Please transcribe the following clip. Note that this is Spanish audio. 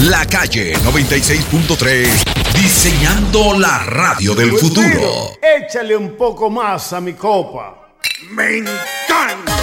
La Calle 96.3, diseñando la radio del futuro. Échale un poco más a mi copa. Me encanta.